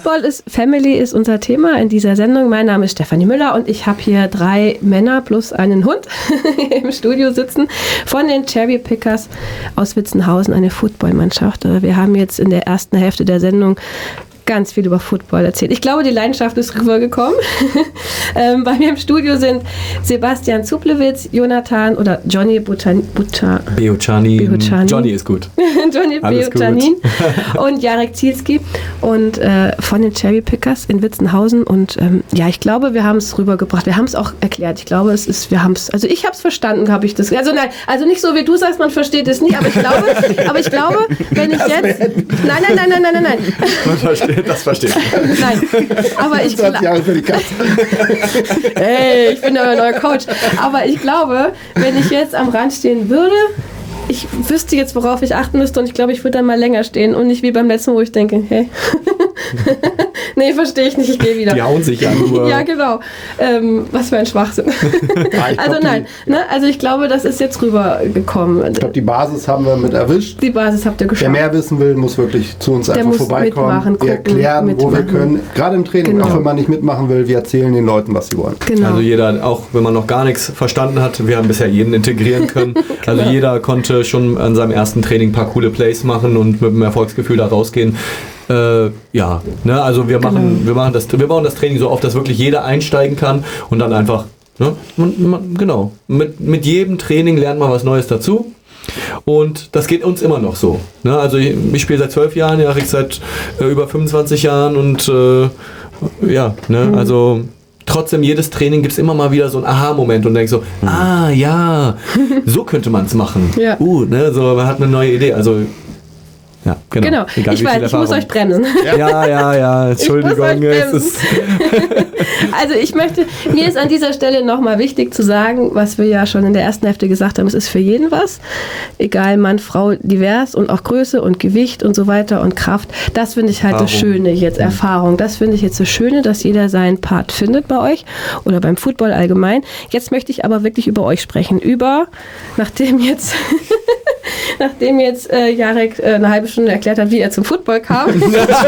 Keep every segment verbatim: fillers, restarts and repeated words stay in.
Football ist, Family ist unser Thema in dieser Sendung. Mein Name ist Stefanie Müller und ich habe hier drei Männer plus einen Hund im Studio sitzen von den Cherry Pickers aus Witzenhausen, eine Footballmannschaft. Wir haben jetzt in der ersten Hälfte der Sendung ganz viel über Football erzählt. Ich glaube, die Leidenschaft ist rübergekommen. ähm, bei mir im Studio sind Sebastian Zuplewitz, Jonathan oder Johnny Buchan- Bucha- Beochanin. Beochanin. Johnny ist gut. Johnny Beochanin und Jarek Zielski und äh, von den Cherry Pickers in Witzenhausen. Und ähm, ja, ich glaube, wir haben es rübergebracht. Wir haben es auch erklärt. Ich glaube, es ist, wir haben es, also ich habe es verstanden, habe ich das. Also nein, also nicht so wie du sagst, man versteht es nicht, aber ich glaube, aber ich glaube, wenn ich jetzt, nein, nein, nein, nein, nein, nein, nein. Man versteht. Das verstehe ich. Nein, aber ich glaube... Hey, ich bin der neue Coach. Aber ich glaube, wenn ich jetzt am Rand stehen würde, ich wüsste jetzt, worauf ich achten müsste und ich glaube, ich würde dann mal länger stehen und nicht wie beim letzten, wo ich denke, hey, nee, verstehe ich nicht, ich gehe wieder. Die hauen sich ja nur. Ja, genau. Ähm, was für ein Schwachsinn. Ja, also glaub, nein, die, ne? Also ich glaube, das ist jetzt rübergekommen. Ich glaube, die Basis haben wir mit erwischt. Die Basis habt ihr geschafft. Wer mehr wissen will, muss wirklich zu uns Der einfach muss vorbeikommen. mitmachen, Wir gucken, erklären, wo wir mitmachen. können. Gerade im Training, Genau. auch wenn man nicht mitmachen will, wir erzählen den Leuten, was sie wollen. Genau. Also jeder, auch wenn man noch gar nichts verstanden hat, wir haben bisher jeden integrieren können. Genau. Also jeder konnte schon an seinem ersten Training ein paar coole Plays machen und mit einem Erfolgsgefühl da rausgehen. Äh, ja, ne, also wir machen, Genau. wir machen das, wir bauen das Training so auf, dass wirklich jeder einsteigen kann und dann einfach, ne, man, man, genau, mit, mit jedem Training lernt man was Neues dazu. Und das geht uns immer noch so. Ne? Also ich, ich spiele seit zwölf Jahren, Jarek seit äh, über fünfundzwanzig Jahren und äh, ja, ne, mhm. also trotzdem jedes Training gibt es immer mal wieder so einen Aha-Moment und denkst so, mhm. ah ja, so könnte man es machen. Ja. Uh, ne, so man hat eine neue Idee. Also ja, genau. Genau, Egal, ich weiß, ich muss euch bremsen. Ja, ja, ja, Entschuldigung. Ich muss euch es bremsen. ist Also ich möchte, mir ist an dieser Stelle nochmal wichtig zu sagen, was wir ja schon in der ersten Hälfte gesagt haben, es ist für jeden was, egal Mann, Frau, divers und auch Größe und Gewicht und so weiter und Kraft. Das finde ich halt Erfahrung. das Schöne jetzt, Erfahrung. Das finde ich jetzt das Schöne, dass jeder seinen Part findet bei euch oder beim Football allgemein. Jetzt möchte ich aber wirklich über euch sprechen, über, nachdem jetzt... Nachdem jetzt äh, Jarek äh, eine halbe Stunde erklärt hat, wie er zum Football kam. Und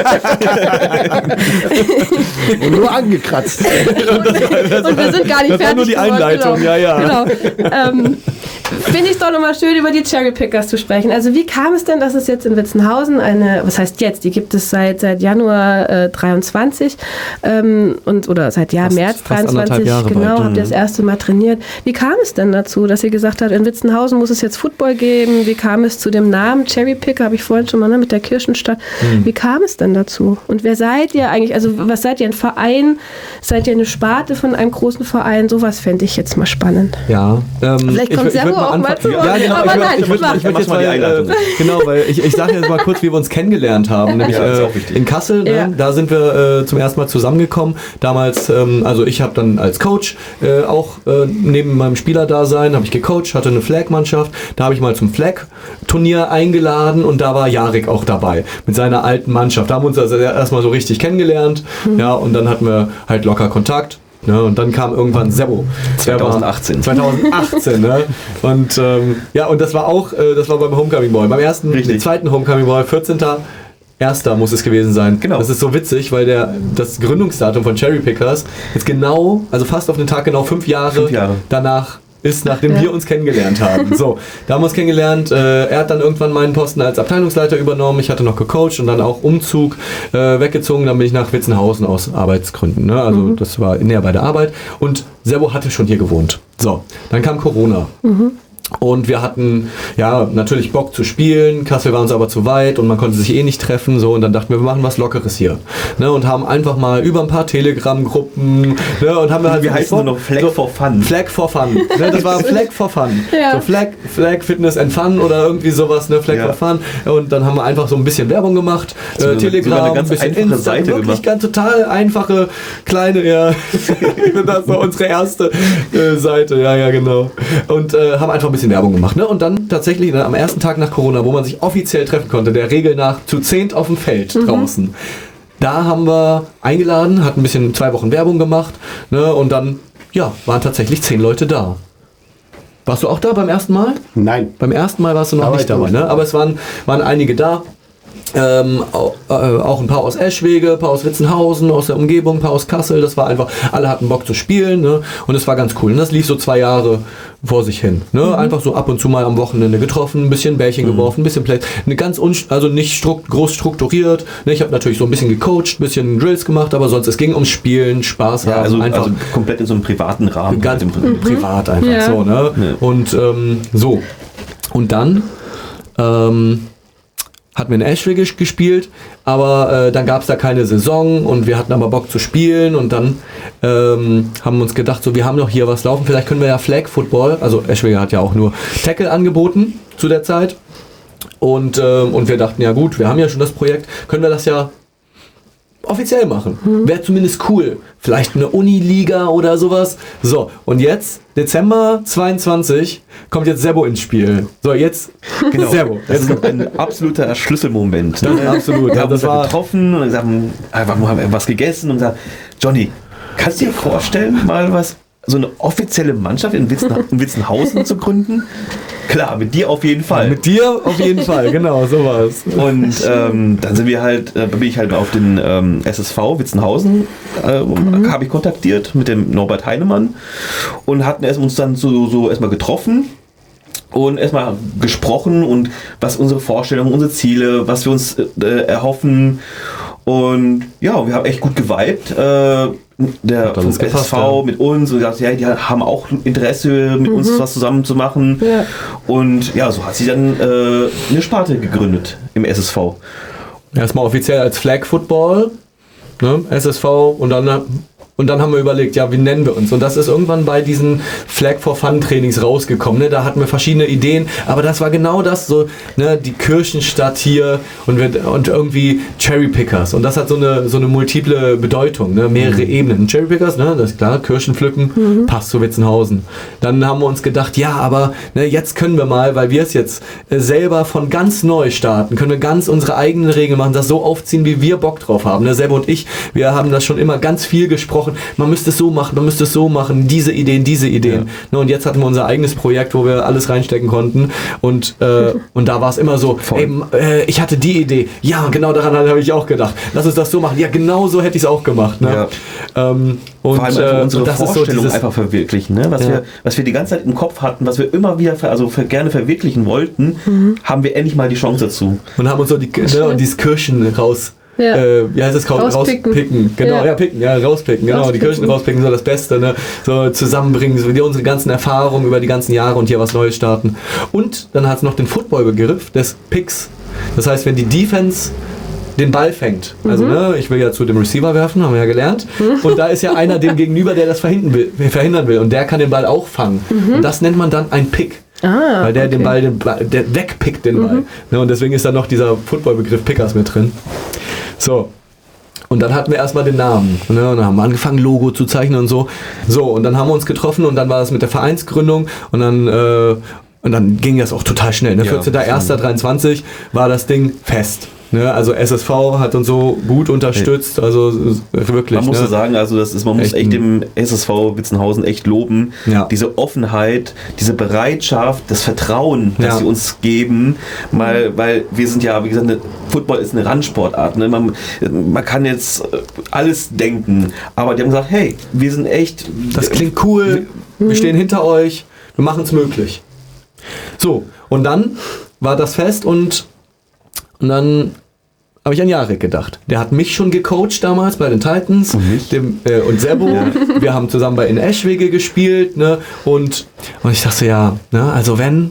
nur angekratzt. und, und wir sind gar nicht das fertig. war nur die geworden. Einleitung, Genau. ja, ja. Genau. Ähm, finde ich es doch nochmal schön, über die Cherry Pickers zu sprechen. Also wie kam es denn, dass es jetzt in Witzenhausen eine, was heißt jetzt, die gibt es seit, seit Januar äh, dreiundzwanzig ähm, und, oder seit Jahr Fast- März fast anderthalb dreiundzwanzig, Jahre genau, bald, habt ihr das erste Mal trainiert. Wie kam es denn dazu, dass ihr gesagt habt, in Witzenhausen muss es jetzt Football geben? Wie kam es zu dem Namen Cherry Picker, habe ich vorhin schon mal, ne, mit der Kirchenstadt. Mhm. Wie kam es denn dazu? Und wer seid ihr eigentlich? Also was seid ihr, ein Verein? Seid ihr eine Sparte von einem großen Verein? Sowas fände ich jetzt mal spannend. Ja. Ähm, Vielleicht kommt ich, ich Servo würd auch mal anfangen- zu Wort. Ja, genau. Aber ich würd- nein, ich würd- mach. ich würd Mach jetzt mal die mal, äh, Einleitung. genau, weil ich, ich sage jetzt mal kurz, wie wir uns kennengelernt haben. Nämlich Ja, das ist äh, auch wichtig. in Kassel, ne? Ja. Da sind wir äh, zum ersten Mal zusammengekommen. Damals, ähm, also ich habe dann als Coach äh, auch äh, neben meinem Spielerdasein habe ich gecoacht, hatte eine Flag-Mannschaft. Da habe ich mal zum Flag-Turnier eingeladen und da war Jarek auch dabei mit seiner alten Mannschaft. Da haben wir uns also erstmal so richtig kennengelernt. Mhm. Ja, und dann hatten wir halt locker Kontakt. Ne, und dann kam irgendwann Servo. zweitausendachtzehn. zweitausendachtzehn, ne? Und ähm, ja, und das war auch, äh, das war beim Homecoming Boy. Beim ersten, Richtig. nee, zweiten Homecoming Boy, vierzehnter Erster muss es gewesen sein. Genau. Das ist so witzig, weil der das Gründungsdatum von Cherry Pickers jetzt genau, also fast auf den Tag genau fünf Jahre, Fünf Jahre. danach ist, nachdem Ja. wir uns kennengelernt haben. So, da haben wir uns kennengelernt. Äh, er hat dann irgendwann meinen Posten als Abteilungsleiter übernommen. Ich hatte noch gecoacht und dann auch Umzug äh, weggezogen. Dann bin ich nach Witzenhausen aus Arbeitsgründen. Ne? Also Mhm. das war näher bei der Arbeit. Und Servo hatte schon hier gewohnt. So, dann kam Corona. Mhm. Und wir hatten ja natürlich Bock zu spielen. Kassel war uns aber zu weit und man konnte sich eh nicht treffen. So, und dann dachten wir, wir machen was Lockeres hier. Ne, und haben einfach mal über ein paar Telegram-Gruppen, ne, und haben wir halt Wir so heißen nur noch Flag so, for Fun. Flag for Fun. Ne, das war Flag for Fun. Ja. So Flag, Flag Fitness and Fun oder irgendwie sowas, ne, Flag Ja. for Fun. Und dann haben wir einfach so ein bisschen Werbung gemacht. Sogar Äh, eine- sogar Telegram, eine ganz ein bisschen einfache Insta, Seite wirklich gemacht. ganz total einfache, kleine, ja. Ich finde das so unsere erste äh, Seite, ja, ja, genau. Und äh, haben einfach ein bisschen Werbung gemacht, ne? Und dann tatsächlich ne, am ersten Tag nach Corona, wo man sich offiziell treffen konnte, der Regel nach zu zehnt auf dem Feld draußen. Da haben wir eingeladen, hatten ein bisschen zwei Wochen Werbung gemacht, ne? Und dann, ja, waren tatsächlich zehn Leute da. Warst du auch da beim ersten Mal? Nein. Beim ersten Mal warst du noch Aber nicht ich dabei, nicht. ne? Aber es waren, waren einige da. Ähm, auch, äh, auch ein paar aus Eschwege, ein paar aus Witzenhausen, aus der Umgebung, ein paar aus Kassel. Das war einfach, alle hatten Bock zu spielen, ne? Und es war ganz cool. Und das lief so zwei Jahre vor sich hin. Ne? Mhm. Einfach so ab und zu mal am Wochenende getroffen, ein bisschen Bällchen mhm. geworfen, ein bisschen Play. Eine ganz un also nicht strukt groß strukturiert. Ne? Ich habe natürlich so ein bisschen gecoacht, ein bisschen Drills gemacht, aber sonst, es ging ums Spielen, Spaß ja, haben. Also, einfach also komplett in so einem privaten Rahmen. Ganz im mhm. privat einfach ja. so. Ne? Ja. Und ähm, so. Und dann ähm, hatten wir in Eschwege gespielt, aber äh, dann gab es da keine Saison und wir hatten aber Bock zu spielen und dann ähm, haben wir uns gedacht, so wir haben doch hier was laufen, vielleicht können wir ja Flag Football, also Eschwege hat ja auch nur Tackle angeboten zu der Zeit und, ähm, und wir dachten, ja gut, wir haben ja schon das Projekt, können wir das ja offiziell machen. Mhm. Wäre zumindest cool. Vielleicht eine Uniliga oder sowas. So, und jetzt, Dezember zweiundzwanzig, kommt jetzt Sebo ins Spiel. So, jetzt, genau. Sebo. Das ist ein absoluter Schlüsselmoment. Das ist absolut. Wir Ja, haben das uns war getroffen und gesagt, einfach mal haben was gegessen und gesagt, Johnny, kannst du dir vorstellen, mal was, so eine offizielle Mannschaft in, Witzen, in Witzenhausen zu gründen? Klar, mit dir auf jeden Fall. Mit dir auf jeden Fall, genau, sowas. Und ähm, dann sind wir halt, äh, bin ich halt auf den ähm, S S V Witzenhausen, äh, mhm. habe ich kontaktiert mit dem Norbert Heinemann und hatten erst uns dann so, so erstmal getroffen und erstmal gesprochen und was unsere Vorstellungen, unsere Ziele, was wir uns äh, erhoffen. Und ja, wir haben echt gut geweibt. Äh, der vom S S V ja. mit uns und gesagt, ja, die haben auch Interesse, mit mhm. uns was zusammen zu machen. Ja. Und ja, so hat sie dann äh, eine Sparte gegründet im S S V. Erstmal offiziell als Flag Football, ne, S S V und dann Und dann haben wir überlegt, ja, wie nennen wir uns? Und das ist irgendwann bei diesen Flag for Fun Trainings rausgekommen. Ne? Da hatten wir verschiedene Ideen, aber das war genau das, so ne, die Kirchenstadt hier und, wir, und irgendwie Cherry Pickers. Und das hat so eine, so eine multiple Bedeutung, ne? Mehrere mhm. Ebenen. Cherry Pickers, ne? Das ist klar, Kirschen pflücken, mhm. passt zu Witzenhausen. Dann haben wir uns gedacht, ja, aber ne, jetzt können wir mal, weil wir es jetzt äh, selber von ganz neu starten, können wir ganz unsere eigenen Regeln machen, das so aufziehen, wie wir Bock drauf haben. Ne? Selber und ich, wir haben das schon immer ganz viel gesprochen. Man müsste es so machen, man müsste es so machen, diese Ideen, diese Ideen. Ja. Und jetzt hatten wir unser eigenes Projekt, wo wir alles reinstecken konnten und, äh, und da war es immer so, ey, äh, ich hatte die Idee, ja, genau daran habe ich auch gedacht, lass uns das so machen, ja, genau so hätte ich es auch gemacht. Ne? Ja. Ähm, und, Vor allem äh, unsere und das Vorstellung ist so dieses, einfach verwirklichen, ne? was, ja. wir, was wir die ganze Zeit im Kopf hatten, was wir immer wieder ver, also für, gerne verwirklichen wollten, mhm. haben wir endlich mal die Chance dazu. Und haben uns so die, ne, und dieses Kirchen raus Ja. Äh, wie heißt es? Rauspicken. rauspicken. Genau, ja. ja, picken, ja, rauspicken. Genau, rauspicken. Die Kirchen rauspicken, so das Beste, ne? So zusammenbringen, so unsere ganzen Erfahrungen über die ganzen Jahre und hier was Neues starten. Und dann hat es noch den Football-Begriff des Picks. Das heißt, wenn die Defense den Ball fängt. Also, mhm. ne, ich will ja zu dem Receiver werfen, haben wir ja gelernt. Mhm. Und da ist ja einer dem gegenüber, der das verhindern will, verhindern will. Und der kann den Ball auch fangen. Mhm. Und das nennt man dann ein Pick. Ah, weil der okay. den Ball, den Ball, der wegpickt den Ball. Mhm. Ne, und deswegen ist da noch dieser Football-Begriff Pickers mit drin. So. Und dann hatten wir erstmal den Namen. Ne? Und dann haben wir angefangen, Logo zu zeichnen und so. So, und dann haben wir uns getroffen und dann war das mit der Vereinsgründung und dann, äh, und dann ging das auch total schnell. Ne? Ja, vierzehnter erster dreiundzwanzig war das Ding fest. Ne? Also S S V hat uns so gut unterstützt, also wirklich. Man muss ne? sagen, also das ist, man muss echt, echt dem S S V Witzenhausen echt loben. Ja. Diese Offenheit, diese Bereitschaft, das Vertrauen, das ja. sie uns geben, mal, weil wir sind ja, wie gesagt, eine, Football ist eine Randsportart. Ne? Man, man kann jetzt alles denken, aber die haben gesagt, hey, wir sind echt... Das klingt cool, wir, wir stehen hinter euch, wir machen es möglich. So, und dann war das fest und Und dann habe ich an Jarek gedacht. Der hat mich schon gecoacht damals bei den Titans und, dem, äh, und Sebo. Ja. Wir haben zusammen bei in Eschwege gespielt. Ne? Und, und ich dachte, ja, ne, also wenn,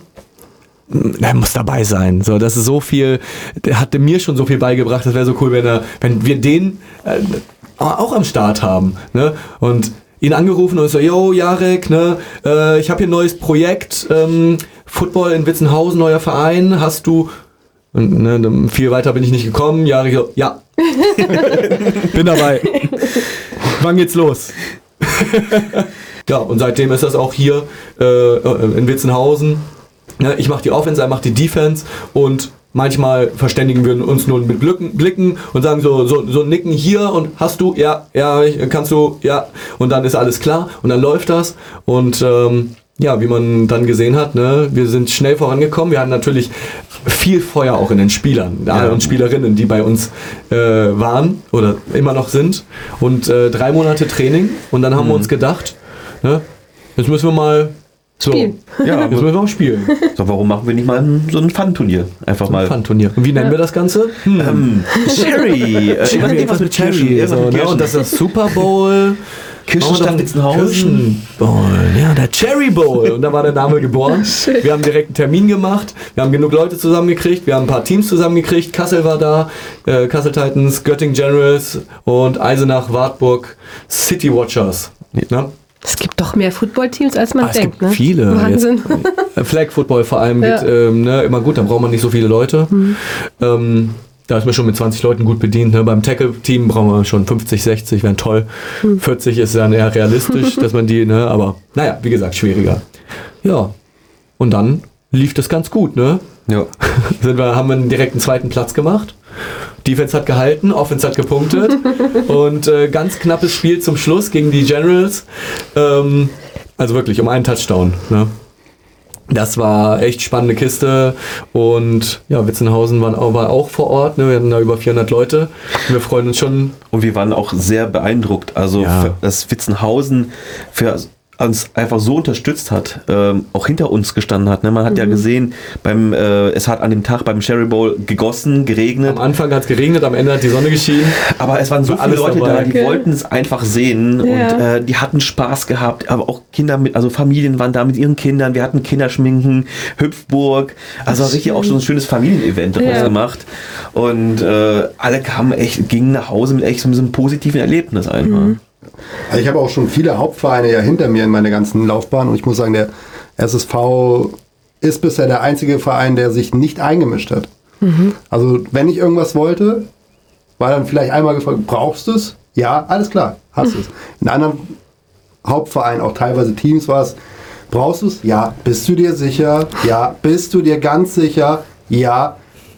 er muss dabei sein. So, das ist so viel, der hatte mir schon so viel beigebracht. Das wäre so cool, wenn, er, wenn wir den äh, auch am Start haben. Ne? Und ihn angerufen und so, yo, Jarek, ne, äh, ich habe hier ein neues Projekt, ähm, Football in Witzenhausen, neuer Verein, hast du... Und ne, viel weiter bin ich nicht gekommen. Ja, ja. bin dabei. Wann geht's los? Ja, und seitdem ist das auch hier äh, in Witzenhausen. Ne, ich mache die Offense, er macht die Defense und manchmal verständigen wir uns nur mit Blicken und sagen so, so, so nicken hier und hast du, ja, ja, kannst du, ja. Und dann ist alles klar und dann läuft das. Und ähm, ja, wie man dann gesehen hat, ne, wir sind schnell vorangekommen. Wir hatten natürlich viel Feuer auch in den Spielern ja. und Spielerinnen, die bei uns äh, waren oder immer noch sind. Und äh, drei Monate Training und dann haben mhm. wir uns gedacht, ne, jetzt müssen wir mal so, spielen. Ja, jetzt müssen wir auch spielen. So, warum machen wir nicht mal ein, so ein Fun-Turnier? Einfach so mal. Ein Fun-Turnier. Und wie nennen ja. wir das Ganze? Hm. Ähm, Cherry. Äh, Cherry. Irgendwas mit Cherry. So, ne? Und das ist das Super Bowl. Kirchenstadt Witzenhausen. Kirchenbowl, ja, der Cherry Bowl. Und da war der Name geboren. Wir haben direkt einen Termin gemacht. Wir haben genug Leute zusammengekriegt. Wir haben ein paar Teams zusammengekriegt. Kassel war da, äh, Kassel Titans, Göttingen Generals und Eisenach, Wartburg, City Watchers. Ja? Es gibt doch mehr Footballteams, als man ah, es denkt. gibt ne? viele. Wahnsinn. Jetzt, Flag Football vor allem ja. geht ähm, ne, immer gut. Da braucht man nicht so viele Leute. Mhm. Ähm, Da ist man schon mit zwanzig Leuten gut bedient. Ne? Beim Tackle-Team brauchen wir schon fünfzig, sechzig, wären toll. Hm. vierzig ist dann eher realistisch, dass man die, ne? Aber naja, wie gesagt, schwieriger. Ja, und dann lief das ganz gut, ne? Ja. Sind wir, haben wir direkt einen zweiten Platz gemacht. Defense hat gehalten, Offense hat gepunktet. Und äh, ganz knappes Spiel zum Schluss gegen die Generals. Ähm, also wirklich um einen Touchdown, ne? Das war echt spannende Kiste und ja, Witzenhausen waren auch, war auch vor Ort, ne? Wir hatten da über vierhundert Leute und wir freuen uns schon. Und wir waren auch sehr beeindruckt, also ja. für, dass Witzenhausen für uns einfach so unterstützt hat, ähm, auch hinter uns gestanden hat. Ne? Man hat mhm. ja gesehen, beim, äh, es hat an dem Tag beim Cherry Bowl gegossen, geregnet. Am Anfang hat es geregnet, am Ende hat die Sonne geschienen. Aber es waren so war viele Leute dabei. da, die okay. wollten es einfach sehen ja. und äh, die hatten Spaß gehabt, aber auch Kinder mit, also Familien waren da mit ihren Kindern, wir hatten Kinderschminken, Hüpfburg, also richtig auch schon ein schönes Familienevent daraus ja. gemacht und äh, alle kamen echt, gingen nach Hause mit echt so einem positiven Erlebnis einfach. Mhm. Also ich habe auch schon viele Hauptvereine ja hinter mir in meiner ganzen Laufbahn und ich muss sagen, der S S V ist bisher der einzige Verein, der sich nicht eingemischt hat. Mhm. Also wenn ich irgendwas wollte, war dann vielleicht einmal gefragt, brauchst du es? Ja, alles klar, hast du es. In anderen Hauptvereinen, auch teilweise Teams war es, brauchst du es? Ja. Bist du dir sicher? Ja. Bist du dir ganz sicher? Ja.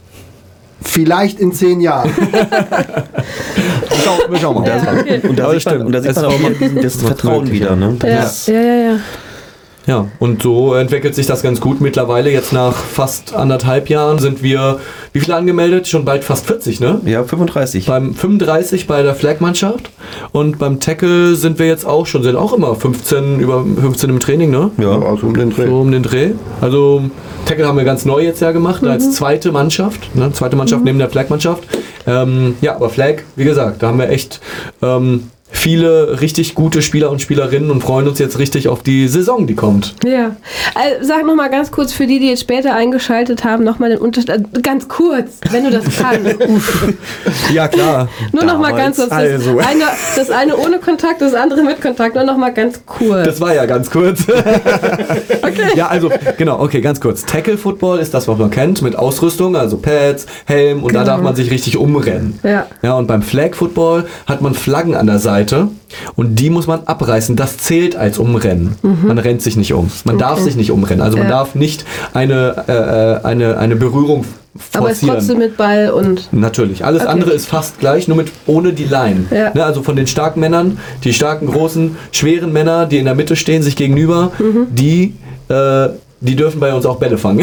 Vielleicht in zehn Jahren. Wir schauen mal. Ja, okay. Und da sieht man, und da sieht man auch mal das Vertrauen wieder. Ne? Das ja, ja, ja, ja. Ja, und so entwickelt sich das ganz gut. Mittlerweile, jetzt nach fast anderthalb Jahren, sind wir, wie viele angemeldet? Schon bald fast vierzig, ne? Ja, fünfunddreißig. Beim fünfunddreißig bei der Flag-Mannschaft. Und beim Tackle sind wir jetzt auch schon, sind auch immer fünfzehn, über fünfzehn im Training, ne? Ja, also um den Dreh. So um den Dreh. Also Tackle haben wir ganz neu jetzt ja gemacht, mhm. als zweite Mannschaft. Ne? Zweite Mannschaft mhm. neben der Flag-Mannschaft. Ähm, ja, aber Flag, wie gesagt, da haben wir echt ähm, viele richtig gute Spieler und Spielerinnen und freuen uns jetzt richtig auf die Saison, die kommt. Ja, also sag nochmal ganz kurz für die, die jetzt später eingeschaltet haben, nochmal den Unterschied, ganz kurz, wenn du das kannst. Ja, klar. Nur nochmal ganz kurz, das, also. eine, das eine ohne Kontakt, das andere mit Kontakt, nur nochmal ganz kurz. Das war ja ganz kurz. Okay. Ja, also, genau, okay, ganz kurz. Tackle Football ist das, was man kennt, mit Ausrüstung, also Pads, Helm und genau. da darf man sich richtig umrennen. Ja. Ja, und beim Flag Football hat man Flaggen an der Seite und die muss man abreißen. Das zählt als Umrennen. Mhm. Man rennt sich nicht um. Man okay. darf sich nicht umrennen. Also man ja. darf nicht eine, äh, eine, eine Berührung forcieren. Aber es ist trotzdem mit Ball und... Natürlich. Alles okay. andere ist fast gleich, nur mit ohne die Line. Ja. Ne, also von den starken Männern, die starken, großen, schweren Männer, die in der Mitte stehen, sich gegenüber, mhm. die... Äh, die dürfen bei uns auch Bälle fangen.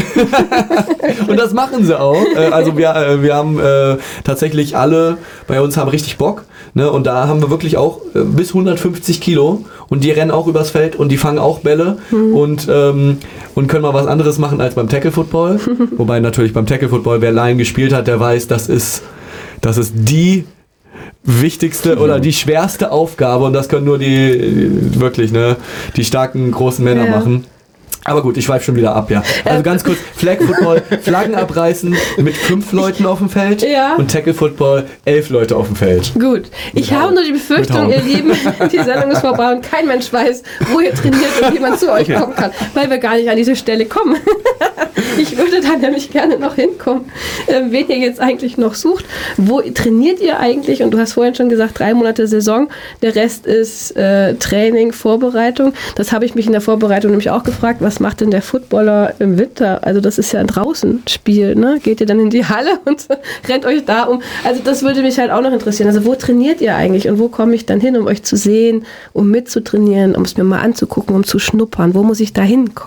Und das machen sie auch. Also wir, wir haben äh, tatsächlich alle, bei uns haben richtig Bock. Ne? Und da haben wir wirklich auch äh, bis hundertfünfzig Kilo. Und die rennen auch übers Feld und die fangen auch Bälle. Mhm. Und, ähm, und können mal was anderes machen als beim Tackle-Football. Wobei natürlich beim Tackle-Football, wer Line gespielt hat, der weiß, das ist, das ist die wichtigste oder die schwerste Aufgabe. Und das können nur die, wirklich, ne, die starken, großen Männer ja. machen. Aber gut, ich schweife schon wieder ab, ja. Also ganz kurz, Flag Football, Flaggen abreißen mit fünf Leuten auf dem Feld ja. und Tackle Football, elf Leute auf dem Feld. Gut, ich mit habe Hauen. nur die Befürchtung, ihr Lieben, die Sendung ist vorbei und kein Mensch weiß, wo ihr trainiert und wie man zu euch okay. kommen kann, weil wir gar nicht an diese Stelle kommen. Ich würde da nämlich gerne noch hinkommen, ähm, wen ihr jetzt eigentlich noch sucht. Wo trainiert ihr eigentlich? Und du hast vorhin schon gesagt, drei Monate Saison, der Rest ist äh, Training, Vorbereitung. Das habe ich mich in der Vorbereitung nämlich auch gefragt, was Was macht denn der Footballer im Winter? Also das ist ja ein Draußenspiel, ne? Geht ihr dann in die Halle und rennt euch da um? Also das würde mich halt auch noch interessieren. Also wo trainiert ihr eigentlich und wo komme ich dann hin, um euch zu sehen, um mitzutrainieren, um es mir mal anzugucken, um zu schnuppern? Wo muss ich da hinkommen?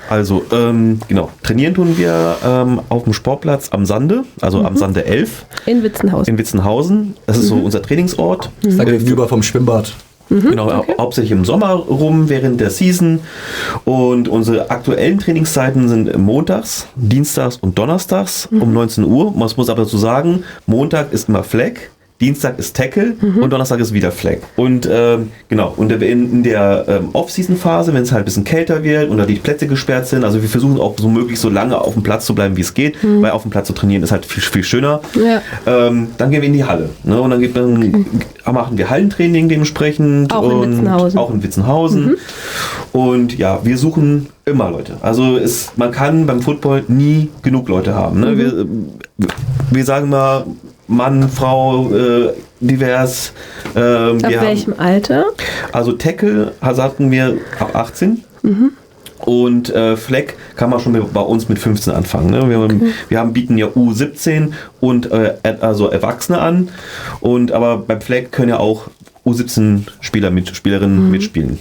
Also, ähm, genau, trainieren tun wir ähm, auf dem Sportplatz am Sande, also mhm. am Sande elf. In Witzenhausen. In Witzenhausen. Das ist mhm. so unser Trainingsort. Das ist da gegenüber vom Schwimmbad. Mhm, genau, okay. Hauptsächlich im Sommer rum, während der Season. Und unsere aktuellen Trainingszeiten sind montags, dienstags und donnerstags mhm. um neunzehn Uhr. Man muss aber dazu sagen, Montag ist immer Flag, Dienstag ist Tackle mhm. und Donnerstag ist wieder Flag. Und ähm, genau, und in, in der ähm, Off-Season-Phase, wenn es halt ein bisschen kälter wird und da die Plätze gesperrt sind, also wir versuchen auch so möglich so lange auf dem Platz zu bleiben, wie es geht, mhm. weil auf dem Platz zu trainieren ist halt viel, viel schöner. Ja. Ähm, dann gehen wir in die Halle. Ne? Und dann, gibt, dann okay. machen wir Hallentraining dementsprechend. Auch in Witzenhausen. Auch in Witzenhausen. Mhm. Und ja, wir suchen immer Leute. Also es, man kann beim Football nie genug Leute haben. Ne? Mhm. Wir, wir sagen mal, Mann, Frau, äh, divers. Ähm, ab welchem haben, Alter? Also Tackle sagten wir ab achtzehn. Mhm. Und äh, Flag kann man schon bei uns mit fünfzehn anfangen. Ne? Wir, okay. wir haben, bieten ja U siebzehn und äh, also Erwachsene an. Und aber beim Flag können ja auch U siebzehn Spieler mit, Spielerinnen mhm. mitspielen.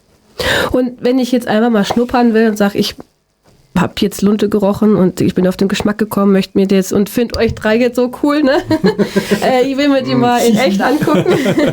Und wenn ich jetzt einfach mal schnuppern will und sage, ich habe jetzt Lunte gerochen und ich bin auf den Geschmack gekommen, möchte mir das und finde euch drei jetzt so cool, ne? äh, ich will mir die mal in echt angucken.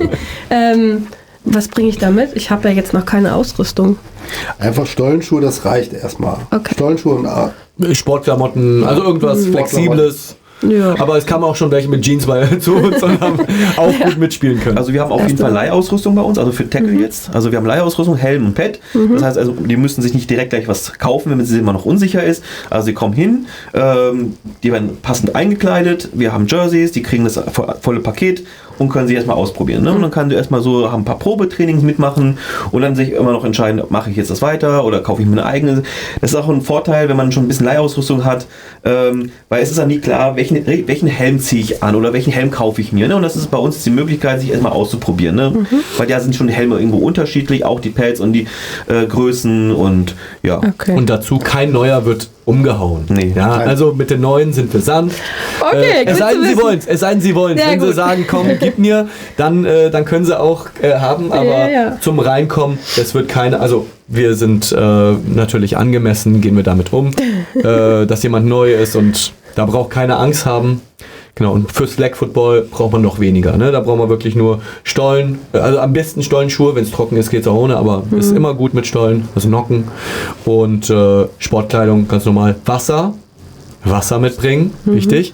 ähm, was bringe ich damit? Ich habe ja jetzt noch keine Ausrüstung. Einfach Stollenschuhe, das reicht erstmal. Okay. Stollenschuhe und Sportklamotten, also irgendwas mhm. Flexibles. Ja. Aber es kamen auch schon welche mit Jeans bei zu uns und haben auch ja. gut mitspielen können. Also wir haben auf Erste. jeden Fall Leihausrüstung bei uns, also für Tackle mhm. jetzt. Also wir haben Leihausrüstung, Helm und Pad. Mhm. Das heißt also, die müssen sich nicht direkt gleich was kaufen, wenn sie immer noch unsicher ist. Also sie kommen hin, ähm, die werden passend eingekleidet, wir haben Jerseys, die kriegen das volle Paket und können sich erstmal ausprobieren. Ne? Und dann kann du erstmal so haben ein paar Probetrainings mitmachen und dann sich immer noch entscheiden, mache ich jetzt das weiter oder kaufe ich mir eine eigene. Das ist auch ein Vorteil, wenn man schon ein bisschen Leihausrüstung hat, ähm, weil es ist ja nie klar, welchen, welchen Helm ziehe ich an oder welchen Helm kaufe ich mir. Ne? Und das ist bei uns die Möglichkeit, sich erstmal auszuprobieren. Ne? Mhm. Weil da sind schon die Helme irgendwo unterschiedlich, auch die Pads und die äh, Größen und ja. Okay. Und dazu kein neuer wird umgehauen. Nee. Ja, also mit den neuen sind wir sanft. Okay, äh, es sei denn, sie wollen es. Es sei denn, sie wollen es. Wenn gut. sie sagen, komm, gib mir, dann, äh, dann können sie auch äh, haben. Aber ja, ja. zum Reinkommen, es wird keine. Also wir sind äh, natürlich angemessen, gehen wir damit um, äh, dass jemand neu ist und da braucht keine Angst haben. Genau, und fürs Flag Football braucht man noch weniger. Ne? Da braucht man wirklich nur Stollen, also am besten Stollenschuhe, wenn es trocken ist, geht es auch ohne, aber mhm. ist immer gut mit Stollen, also Nocken und äh, Sportkleidung, ganz normal. Wasser, Wasser mitbringen, mhm. wichtig.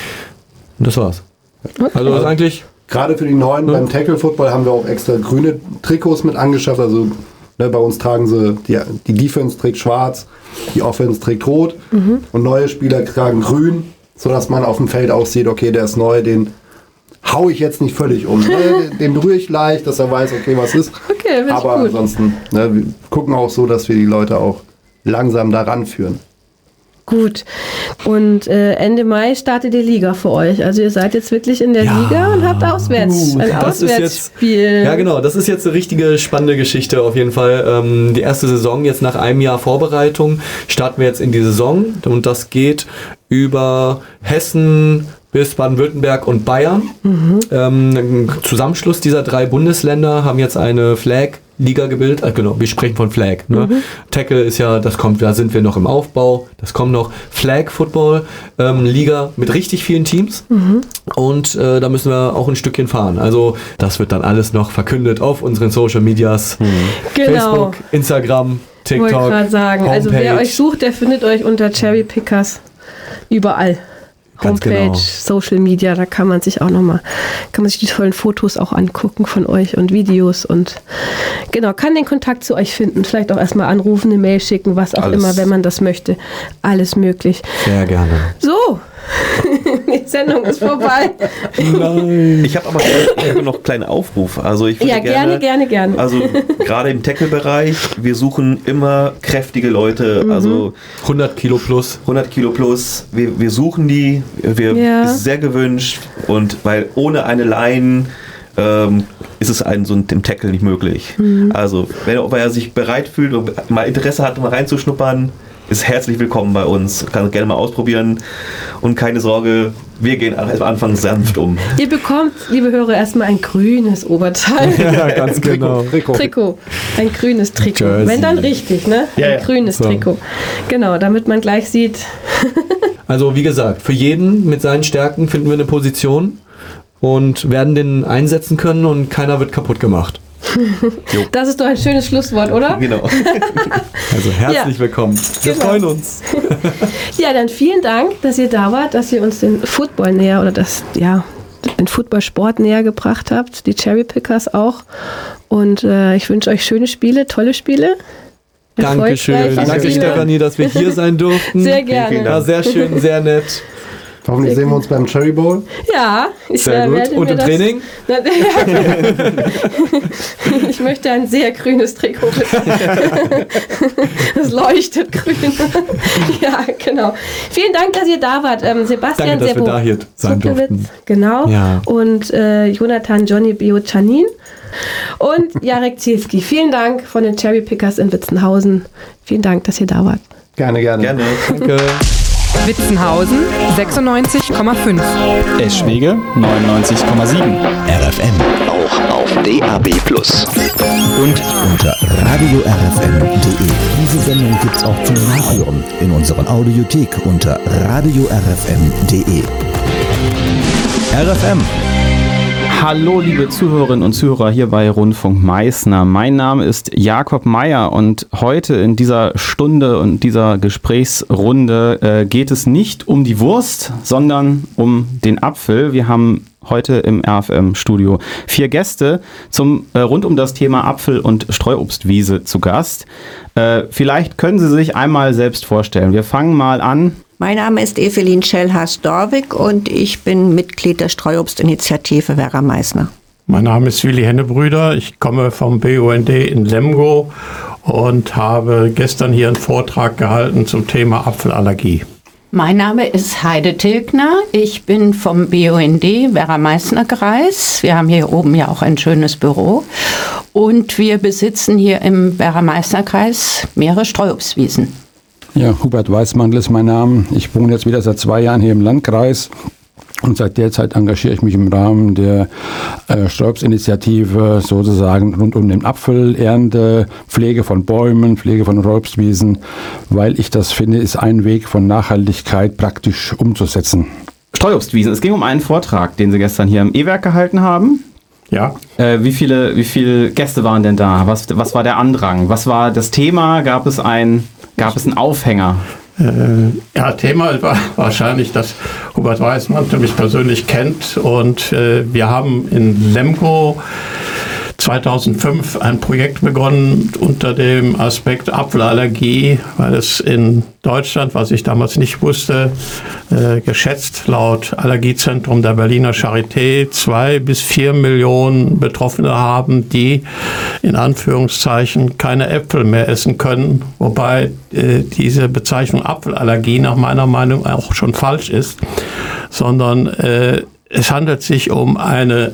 Und das war's. Okay. Also das ist eigentlich... Gerade für die Neuen, ne? Beim Tackle Football haben wir auch extra grüne Trikots mit angeschafft, also ne, bei uns tragen sie, die, die Defense trägt schwarz, die Offense trägt rot mhm. und neue Spieler tragen grün, sodass man auf dem Feld auch sieht, okay, der ist neu, den hau ich jetzt nicht völlig um. Ne? Den berühre ich leicht, dass er weiß, okay, was ist. Okay, aber gut. ansonsten, ne, wir gucken auch so, dass wir die Leute auch langsam daran führen. Gut. Und äh, Ende Mai startet die Liga für euch. Also ihr seid jetzt wirklich in der ja, Liga und habt auswärts, uh, ein das Auswärtsspiel. Ist jetzt, ja genau, das ist jetzt eine richtige spannende Geschichte auf jeden Fall. Ähm, die erste Saison jetzt nach einem Jahr Vorbereitung starten wir jetzt in die Saison und das geht über Hessen bis Baden-Württemberg und Bayern. Mhm. Ähm, Zusammenschluss dieser drei Bundesländer haben jetzt eine Flag-Liga gebildet. Äh, genau, wir sprechen von Flag. Ne? Mhm. Tackle ist ja, das kommt, da sind wir noch im Aufbau. Das kommt noch. Flag-Football-Liga ähm, mit richtig vielen Teams. Mhm. Und äh, da müssen wir auch ein Stückchen fahren. Also das wird dann alles noch verkündet auf unseren Social Medias. Mhm. Genau. Facebook, Instagram, TikTok. Wollte gerade sagen. Homepage. Also wer euch sucht, der findet euch unter Cherry Pickers überall. Ganz Homepage, genau. Social Media, da kann man sich auch nochmal, kann man sich die tollen Fotos auch angucken von euch und Videos und genau, kann den Kontakt zu euch finden, vielleicht auch erstmal anrufen, eine Mail schicken, was auch Alles. immer, wenn man das möchte. Alles möglich. Sehr gerne. So, die Sendung ist vorbei. Nein. Ich habe aber gerne noch einen kleinen Aufruf. Also ich würde ja, gerne, gerne, gerne. gerne. Also gerade im Tackle-Bereich, wir suchen immer kräftige Leute, mhm. also hundert Kilo plus. hundert Kilo plus. Wir, wir suchen die, wir ja. ist sehr gewünscht und weil ohne eine Line ähm, ist es ein, so ein, im Tackle nicht möglich. Mhm. Also wenn ob er sich bereit fühlt und mal Interesse hat, mal reinzuschnuppern, ist herzlich willkommen bei uns. Kann gerne mal ausprobieren. Und keine Sorge, wir gehen am Anfang sanft um. Ihr bekommt, liebe Hörer, erstmal ein grünes Oberteil. Ja, ganz genau. Trikot. Trikot. Ein grünes Trikot. Jersey. Wenn dann richtig, ne? Ja, ein ja. grünes So. Trikot. Genau, damit man gleich sieht. Also wie gesagt, für jeden mit seinen Stärken finden wir eine Position und werden den einsetzen können und keiner wird kaputt gemacht. Das ist doch ein schönes Schlusswort, oder? Genau. Also herzlich Ja. willkommen. Wir Genau. freuen uns. Ja, dann vielen Dank, dass ihr da wart, dass ihr uns den Football näher oder das, ja, den Footballsport näher gebracht habt, die Cherry Pickers auch. Und äh, ich wünsche euch schöne Spiele, tolle Spiele. Dankeschön. Erfolgreiche Danke Spiele. Stefanie, dass wir hier sein durften. Sehr gerne. Ja, sehr schön, sehr nett. Hoffentlich sehen wir uns beim Cherry Bowl. Ja, ich Sehr äh, gut. werde Und mir im das, Training? Na, ja. Ich möchte ein sehr grünes Trikot. Das leuchtet grün. Ja, genau. Vielen Dank, dass ihr da wart. Ähm, Sebastian Danke, dass wir Sebo- da hier sein Zuckewitz, durften. genau. Ja. Und äh, Jonathan Johnny Biochanin und Jarek Zielski. Vielen Dank von den Cherry Pickers in Witzenhausen. Vielen Dank, dass ihr da wart. Gerne, gerne. Gerne. Danke. Witzenhausen sechsundneunzig Komma fünf. Eschwege neunundneunzig Komma sieben. R F M, auch auf D A B plus. Und Unter radio r f m punkt d e. Diese Sendung gibt's auch zum Nachhören in unserer Audiothek unter radio r f m punkt d e. R F M. hallo liebe Zuhörerinnen und Zuhörer hier bei Rundfunk Meißner. Mein Name ist Jakob Meyer und heute in dieser Stunde und dieser Gesprächsrunde äh, geht es nicht um die Wurst, sondern um den Apfel. Wir haben heute im R F M-Studio vier Gäste zum, äh, rund um das Thema Apfel- und Streuobstwiese zu Gast. Äh, vielleicht können Sie sich einmal selbst vorstellen. Wir fangen mal an. Mein Name ist Evelyn Schellhaas-Dorwig und ich bin Mitglied der Streuobstinitiative Werra Meißner. Mein Name ist Willi Hennebrüder, ich komme vom B U N D in Lemgo und habe gestern hier einen Vortrag gehalten zum Thema Apfelallergie. Mein Name ist Heide Tilgner. Ich bin vom B U N D Werra-Meißner-Kreis. Wir haben hier oben ja auch ein schönes Büro. Und wir besitzen hier im Werra-Meißner-Kreis mehrere Streuobstwiesen. Ja, Hubert Weißmantel ist mein Name. Ich wohne jetzt wieder seit zwei Jahren hier im Landkreis. Und seit der Zeit engagiere ich mich im Rahmen der äh, Streuobstinitiative sozusagen rund um den Apfelernte, Pflege von Bäumen, Pflege von Streuobstwiesen, weil ich das finde, ist ein Weg von Nachhaltigkeit praktisch umzusetzen. Streuobstwiesen. Es ging um einen Vortrag, den Sie gestern hier im E-Werk gehalten haben. Ja, Äh, wie viele, wie viele Gäste waren denn da? Was, was war der Andrang? Was war das Thema? Gab es ein, gab es einen Aufhänger? äh, ja, Thema war wahrscheinlich, dass Hubert Weißmantel mich persönlich kennt und äh, wir haben in Lemgo zweitausendfünf ein Projekt begonnen unter dem Aspekt Apfelallergie, weil es in Deutschland, was ich damals nicht wusste, äh, geschätzt laut Allergiezentrum der Berliner Charité zwei bis vier Millionen Betroffene haben, die in Anführungszeichen keine Äpfel mehr essen können, wobei äh, diese Bezeichnung Apfelallergie nach meiner Meinung auch schon falsch ist, sondern äh, es handelt sich um eine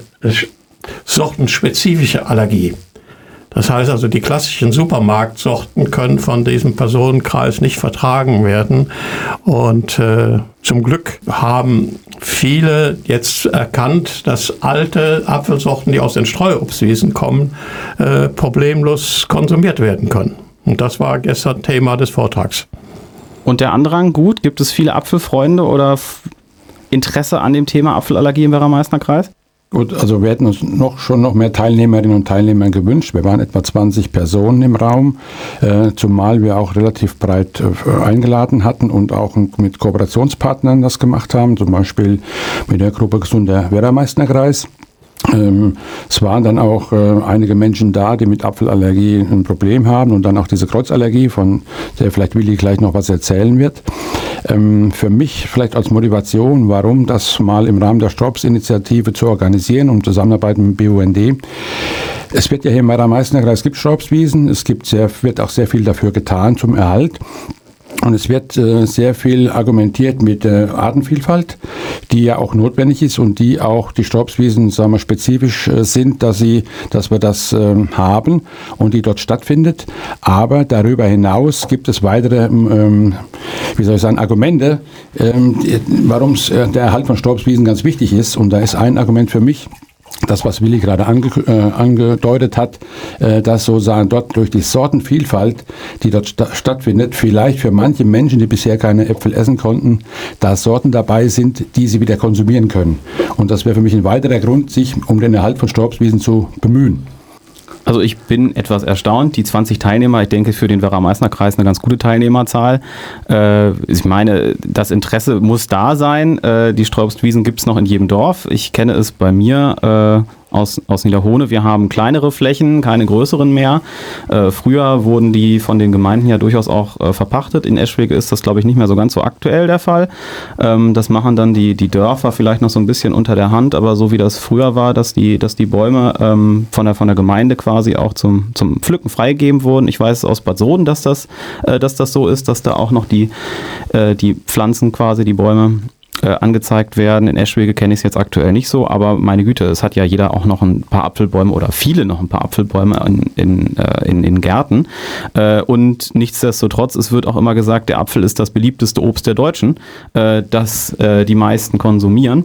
sortenspezifische Allergie. Das heißt also, die klassischen Supermarktsorten können von diesem Personenkreis nicht vertragen werden. Und äh, zum Glück haben viele jetzt erkannt, dass alte Apfelsorten, die aus den Streuobstwiesen kommen, äh, problemlos konsumiert werden können. Und das war gestern Thema des Vortrags. Und der Andrang, gut? Gibt es viele Apfelfreunde oder F- Interesse an dem Thema Apfelallergie im Werra-Meißner-Kreis? Gut, also wir hätten uns noch schon noch mehr Teilnehmerinnen und Teilnehmer gewünscht. Wir waren etwa zwanzig Personen im Raum, äh, zumal wir auch relativ breit äh, eingeladen hatten und auch mit Kooperationspartnern das gemacht haben, zum Beispiel mit der Gruppe Gesunder Werra-Meißner-Kreis. Ähm, es waren dann auch äh, einige Menschen da, die mit Apfelallergie ein Problem haben und dann auch diese Kreuzallergie, von der vielleicht Willi gleich noch was erzählen wird. Ähm, für mich vielleicht als Motivation, warum das mal im Rahmen der Streuobstinitiative zu organisieren und Zusammenarbeit mit dem B U N D. Es wird ja hier im Werra-Meißner-Kreis, es gibt Streuobstwiesen, es gibt sehr, wird auch sehr viel dafür getan zum Erhalt. Und es wird äh, sehr viel argumentiert mit äh, Artenvielfalt, die ja auch notwendig ist und die auch die Sträuobstwiesen, sagen wir, spezifisch äh, sind, dass sie, dass wir das äh, haben und die dort stattfindet. Aber darüber hinaus gibt es weitere, ähm, wie soll ich sagen, Argumente, ähm, warum äh, der Erhalt von Sträuobstwiesen ganz wichtig ist. Und da ist ein Argument für mich, das, was Willi gerade ange, äh, angedeutet hat, äh, dass sozusagen dort durch die Sortenvielfalt, die dort sta- stattfindet, vielleicht für manche Menschen, die bisher keine Äpfel essen konnten, da Sorten dabei sind, die sie wieder konsumieren können. Und das wäre für mich ein weiterer Grund, sich um den Erhalt von Sträuobstwiesen zu bemühen. Also ich bin etwas erstaunt. Die zwanzig Teilnehmer, ich denke für den Werra-Meißner-Kreis eine ganz gute Teilnehmerzahl. Äh, ich meine, das Interesse muss da sein. Äh, die Sträuobstwiesen gibt es noch in jedem Dorf. Ich kenne es bei mir äh, aus, aus Niederhohne. Wir haben kleinere Flächen, keine größeren mehr. Äh, früher wurden die von den Gemeinden ja durchaus auch äh, verpachtet. In Eschwege ist das, glaube ich, nicht mehr so ganz so aktuell der Fall. Ähm, das machen dann die, die Dörfer vielleicht noch so ein bisschen unter der Hand, aber so wie das früher war, dass die, dass die Bäume ähm, von, der, von der Gemeinde quasi auch zum, zum Pflücken freigegeben wurden. Ich weiß aus Bad Soden, dass das, äh, dass das so ist, dass da auch noch die, äh, die Pflanzen quasi, die Bäume äh, angezeigt werden. In Eschwege kenne ich es jetzt aktuell nicht so, aber meine Güte, es hat ja jeder auch noch ein paar Apfelbäume oder viele noch ein paar Apfelbäume in, in, äh, in, in Gärten. Äh, und nichtsdestotrotz, es wird auch immer gesagt, der Apfel ist das beliebteste Obst der Deutschen, äh, das äh, die meisten konsumieren.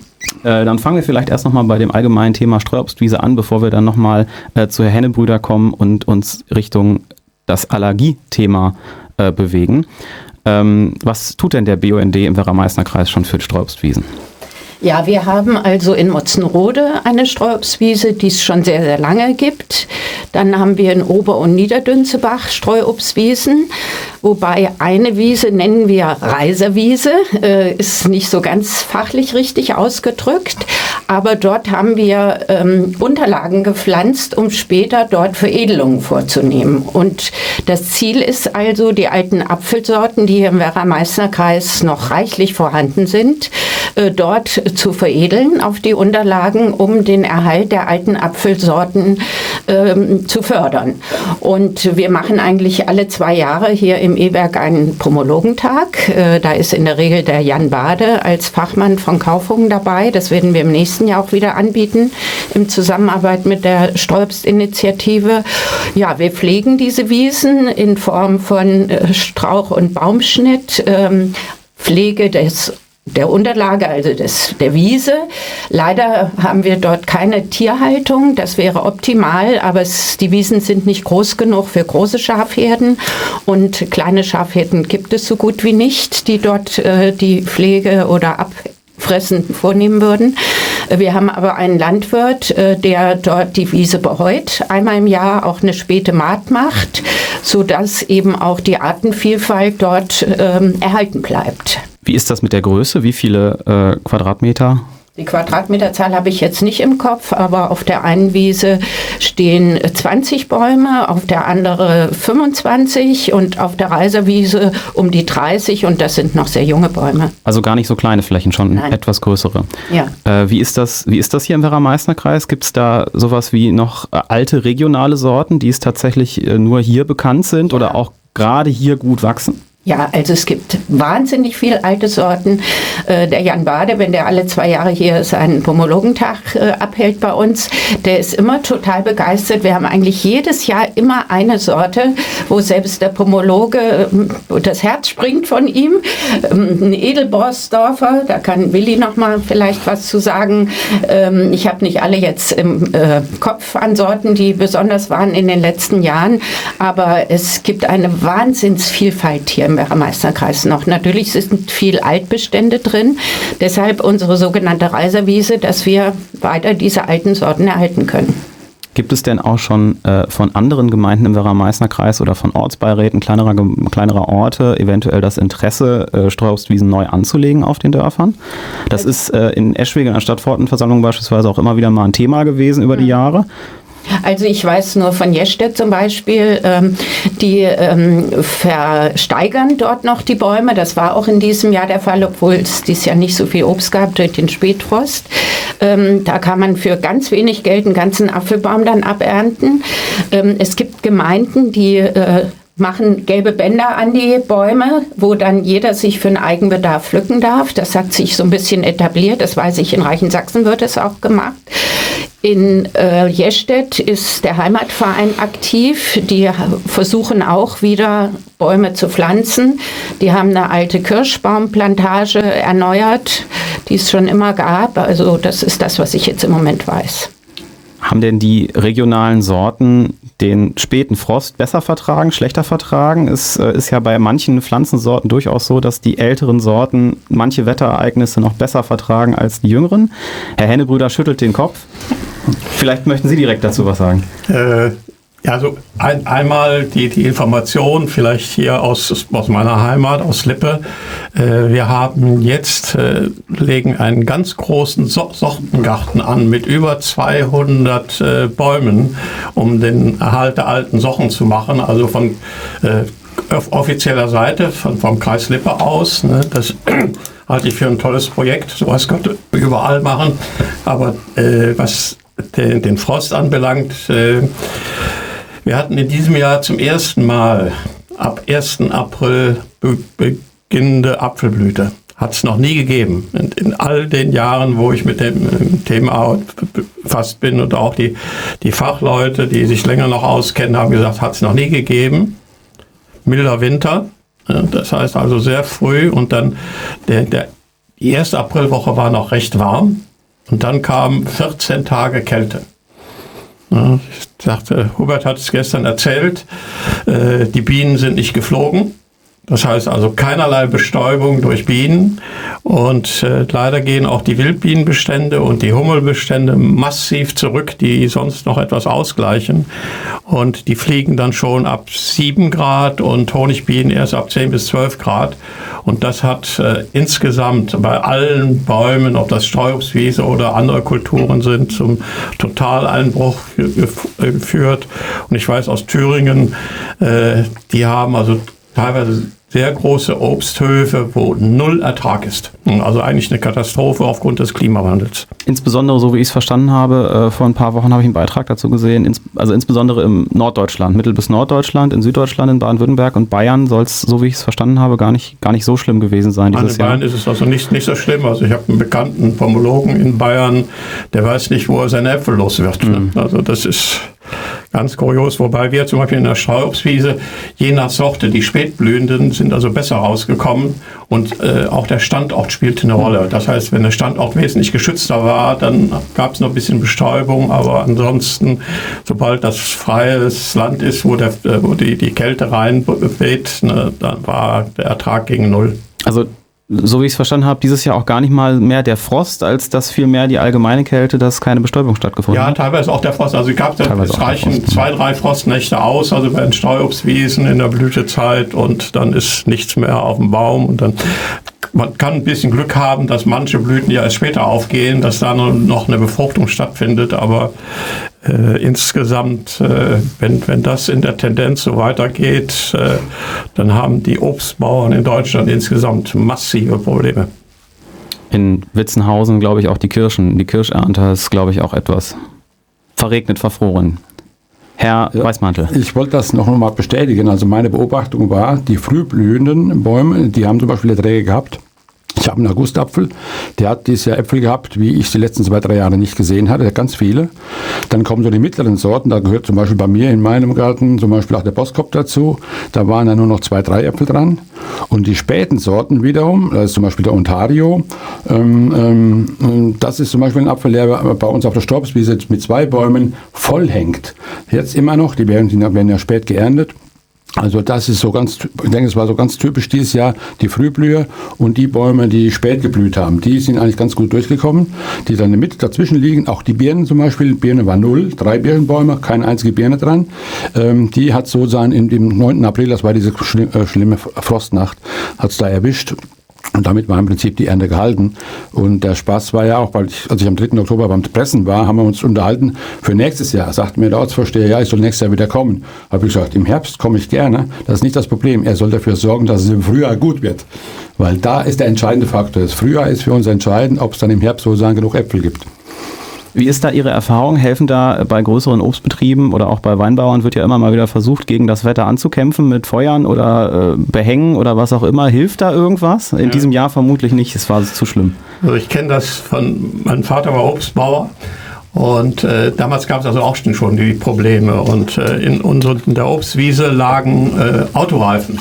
Äh, dann fangen wir vielleicht erst nochmal bei dem allgemeinen Thema Streuobstwiese an, bevor wir dann nochmal äh, zu Herr Hennebrüder kommen und uns Richtung das Allergiethema äh, bewegen. Ähm, was tut denn der B U N D im Werra-Meißner-Kreis schon für Streuobstwiesen? Ja, wir haben also in Motzenrode eine Streuobstwiese, die es schon sehr, sehr lange gibt. Dann haben wir in Ober- und Niederdünzebach Streuobstwiesen, wobei eine Wiese nennen wir Reiserwiese, äh, ist nicht so ganz fachlich richtig ausgedrückt, aber dort haben wir ähm, Unterlagen gepflanzt, um später dort Veredelungen vorzunehmen. Und das Ziel ist also, die alten Apfelsorten, die hier im Werra-Meißner-Kreis noch reichlich vorhanden sind, äh, dort zu veredeln auf die Unterlagen, um den Erhalt der alten Apfelsorten ähm, zu fördern. Und wir machen eigentlich alle zwei Jahre hier im E-Werk einen Pomologentag. Äh, da ist in der Regel der Jan Bade als Fachmann von Kaufungen dabei. Das werden wir im nächsten Jahr auch wieder anbieten, in Zusammenarbeit mit der Sträubst-Initiative. Ja, wir pflegen diese Wiesen in Form von äh, Strauch- und Baumschnitt, ähm, Pflege des der Unterlage, also des, der Wiese. Leider haben wir dort keine Tierhaltung, das wäre optimal, aber es, die Wiesen sind nicht groß genug für große Schafherden und kleine Schafherden gibt es so gut wie nicht, die dort äh, die Pflege oder Abfressen vornehmen würden. Wir haben aber einen Landwirt, äh, der dort die Wiese beheut, einmal im Jahr auch eine späte Maat macht, sodass eben auch die Artenvielfalt dort ähm, erhalten bleibt. Wie ist das mit der Größe? Wie viele äh, Quadratmeter? Die Quadratmeterzahl habe ich jetzt nicht im Kopf, aber auf der einen Wiese stehen zwanzig Bäume, auf der anderen fünfundzwanzig und auf der Reiserwiese um die dreißig und das sind noch sehr junge Bäume. Also gar nicht so kleine Flächen, schon Nein. etwas größere. Ja. Äh, wie ist das, wie ist das hier im Werra-Meißner-Kreis? Gibt es da sowas wie noch alte regionale Sorten, die es tatsächlich äh, nur hier bekannt sind ja. oder auch gerade hier gut wachsen? Ja, also es gibt wahnsinnig viel alte Sorten. Äh, der Jan Bade, wenn der alle zwei Jahre hier seinen Pomologentag äh, abhält bei uns, der ist immer total begeistert. Wir haben eigentlich jedes Jahr immer eine Sorte, wo selbst der Pomologe äh, das Herz springt von ihm. Ähm, ein Edelborsdorfer, da kann Willi noch mal vielleicht was zu sagen. Ähm, ich habe nicht alle jetzt im äh, Kopf an Sorten, die besonders waren in den letzten Jahren, aber es gibt eine Wahnsinnsvielfalt hier im Werra-Meißner-Kreis noch. Natürlich sind viel Altbestände drin, deshalb unsere sogenannte Reiserwiese, dass wir weiter diese alten Sorten erhalten können. Gibt es denn auch schon äh, von anderen Gemeinden im Werra-Meißner-Kreis oder von Ortsbeiräten kleinerer, kleinerer Orte eventuell das Interesse, äh, Streuobstwiesen neu anzulegen auf den Dörfern? Das ist äh, in Eschwege in der Stadtverordnetenversammlung beispielsweise auch immer wieder mal ein Thema gewesen über die Jahre. Also ich weiß nur von Jestedt zum Beispiel, ähm, die ähm, versteigern dort noch die Bäume. Das war auch in diesem Jahr der Fall, obwohl es dieses Jahr nicht so viel Obst gab durch den Spätfrost. Ähm, da kann man für ganz wenig Geld einen ganzen Apfelbaum dann abernten. Ähm, es gibt Gemeinden, die äh, machen gelbe Bänder an die Bäume, wo dann jeder sich für einen Eigenbedarf pflücken darf. Das hat sich so ein bisschen etabliert. Das weiß ich, in Reichensachsen wird es auch gemacht. In äh, Jestedt ist der Heimatverein aktiv. Die versuchen auch wieder Bäume zu pflanzen. Die haben eine alte Kirschbaumplantage erneuert, die es schon immer gab. Also das ist das, was ich jetzt im Moment weiß. Haben denn die regionalen Sorten den späten Frost besser vertragen, schlechter vertragen? Es äh, ist ja bei manchen Pflanzensorten durchaus so, dass die älteren Sorten manche Wetterereignisse noch besser vertragen als die jüngeren. Herr Hennebrüder schüttelt den Kopf. Vielleicht möchten Sie direkt dazu was sagen. Äh, ja, also ein, einmal die, die Information, vielleicht hier aus, aus meiner Heimat, aus Lippe. Äh, wir haben jetzt, äh, legen einen ganz großen so Sortengarten an mit über zweihundert äh, Bäumen, um den Erhalt der alten Sorten zu machen. Also von äh, offizieller Seite, von, vom Kreis Lippe aus. Ne, das halte ich für ein tolles Projekt. Sowas könnte überall machen. Aber äh, was den, den Frost anbelangt, äh, wir hatten in diesem Jahr zum ersten Mal ab ersten April be beginnende Apfelblüte. Hat es noch nie gegeben. In, in all den Jahren, wo ich mit dem Thema befasst bin und auch die, die Fachleute, die sich länger noch auskennen, haben gesagt, hat es noch nie gegeben. Milder Winter, das heißt also sehr früh und dann der, der, die erste Aprilwoche war noch recht warm und dann kamen vierzehn Tage Kälte. Ja, ich dachte, Hubert hat es gestern erzählt, äh, die Bienen sind nicht geflogen. Das heißt also keinerlei Bestäubung durch Bienen und äh, leider gehen auch die Wildbienenbestände und die Hummelbestände massiv zurück, die sonst noch etwas ausgleichen und die fliegen dann schon ab sieben Grad und Honigbienen erst ab zehn bis zwölf Grad und das hat äh, insgesamt bei allen Bäumen, ob das Streuobstwiese oder andere Kulturen sind, zum Totaleinbruch geführt und ich weiß aus Thüringen, äh, die haben also teilweise sehr große Obsthöfe, wo null Ertrag ist. Also eigentlich eine Katastrophe aufgrund des Klimawandels. Insbesondere, so wie ich es verstanden habe, äh, vor ein paar Wochen habe ich einen Beitrag dazu gesehen, ins, also insbesondere im Norddeutschland, Mittel- bis Norddeutschland, in Süddeutschland, in Baden-Württemberg und Bayern soll es, so wie ich es verstanden habe, gar nicht, gar nicht so schlimm gewesen sein dieses Jahr. In Bayern ist es also nicht, nicht so schlimm. Also ich habe einen bekannten Pomologen in Bayern, der weiß nicht, wo er seine Äpfel los wird. Mhm. Also das ist ganz kurios, wobei wir zum Beispiel in der Streuobstwiese, je nach Sorte, die spätblühenden sind also besser rausgekommen und äh, auch der Standort spielte eine Rolle. Das heißt, wenn der Standort wesentlich geschützter war, dann gab es noch ein bisschen Bestäubung, aber ansonsten, sobald das freies Land ist, wo, der, wo die, die Kälte reinweht, ne, dann war der Ertrag gegen Null. Also so wie ich es verstanden habe, dieses Jahr auch gar nicht mal mehr der Frost, als dass vielmehr die allgemeine Kälte, dass keine Bestäubung stattgefunden ja, hat. Ja, teilweise auch der Frost. Also gab es reichen zwei, drei Frostnächte aus, also bei den Streuobstwiesen in der Blütezeit und dann ist nichts mehr auf dem Baum und dann man kann ein bisschen Glück haben, dass manche Blüten ja erst später aufgehen, dass da noch eine Befruchtung stattfindet, aber äh, insgesamt, äh, wenn, wenn das in der Tendenz so weitergeht, äh, dann haben die Obstbauern in Deutschland insgesamt massive Probleme. In Witzenhausen, glaube ich, auch die Kirschen, die Kirschernte ist, glaube ich, auch etwas verregnet, verfroren. Herr ja, Weißmantel. Ich wollte das noch mal bestätigen. Also meine Beobachtung war, die frühblühenden Bäume, die haben zum Beispiel Erträge gehabt. Ich habe einen Augustapfel, der hat dieses Jahr Äpfel gehabt, wie ich die letzten zwei, drei Jahre nicht gesehen hatte, ganz viele. Dann kommen so die mittleren Sorten, da gehört zum Beispiel bei mir in meinem Garten zum Beispiel auch der Boskop dazu. Da waren dann nur noch zwei, drei Äpfel dran. Und die späten Sorten wiederum, das ist zum Beispiel der Ontario, ähm, ähm, das ist zum Beispiel ein Apfel, der bei uns auf der Streuobstwiese mit zwei Bäumen voll hängt. Jetzt immer noch, die werden, die werden ja spät geerntet. Also das ist so ganz, ich denke, es war so ganz typisch dieses Jahr, die Frühblüher und die Bäume, die spät geblüht haben, die sind eigentlich ganz gut durchgekommen, die dann mit dazwischen liegen, auch die Birnen zum Beispiel, Birne war null, drei Birnenbäume, keine einzige Birne dran, ähm, die hat sozusagen im, im neunten April, das war diese schlimm, äh, schlimme Frostnacht, hat es da erwischt. Und damit war im Prinzip die Ernte gehalten. Und der Spaß war ja auch, weil ich, als ich am dritten Oktober beim Pressen war, haben wir uns unterhalten für nächstes Jahr. Sagte mir der Ortsvorsteher, ja, ich soll nächstes Jahr wieder kommen. Habe ich gesagt, im Herbst komme ich gerne. Das ist nicht das Problem. Er soll dafür sorgen, dass es im Frühjahr gut wird. Weil da ist der entscheidende Faktor. Das Frühjahr ist für uns entscheidend, ob es dann im Herbst sozusagen genug Äpfel gibt. Wie ist da Ihre Erfahrung? Helfen da bei größeren Obstbetrieben oder auch bei Weinbauern wird ja immer mal wieder versucht, gegen das Wetter anzukämpfen mit Feuern oder äh, Behängen oder was auch immer. Hilft da irgendwas? In ja. diesem Jahr vermutlich nicht, es war zu schlimm. Also ich kenne das von, mein Vater war Obstbauer und äh, damals gab es also auch schon die Probleme und äh, in, unser, in der Obstwiese lagen äh, Autoreifen.